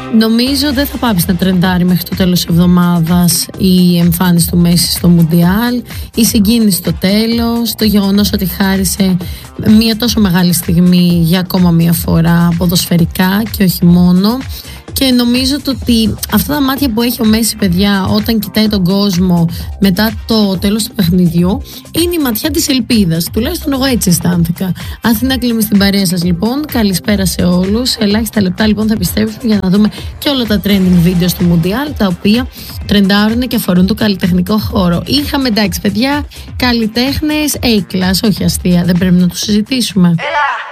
Νομίζω δεν θα πάψει να τρεντάρει μέχρι το τέλος της εβδομάδας η εμφάνιση του Μέση στο Μουντιάλ, η συγκίνηση στο τέλος, το γεγονός ότι χάρισε μια τόσο μεγάλη στιγμή για ακόμα μια φορά ποδοσφαιρικά και όχι μόνο. Και νομίζω ότι αυτά τα μάτια που έχει ο Μέση, παιδιά, όταν κοιτάει τον κόσμο μετά το τέλος του παιχνιδιού, είναι η ματιά της ελπίδας. Τουλάχιστον εγώ έτσι αισθάνθηκα. Αθηνά, κλείνουμε στην παρέα σας λοιπόν. Καλησπέρα σε όλους. Σε ελάχιστα λεπτά λοιπόν θα επιστρέψουμε για να δούμε και όλα τα trending videos του Μουντιάλ, τα οποία τρεντάρουν και αφορούν το καλλιτεχνικό χώρο. Είχαμε, εντάξει παιδιά, καλλιτέχνες A-class, όχι αστεία. Δεν πρέπει να το συζητήσουμε.